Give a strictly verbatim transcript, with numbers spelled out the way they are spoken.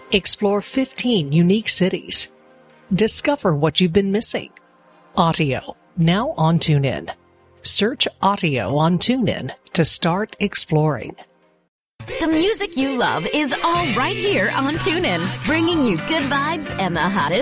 Explore fifteen unique cities. Discover what you've been missing. Audio, now on TuneIn. Search Audio on TuneIn to start exploring. The music you love is all right here on TuneIn, bringing you good vibes and the hottest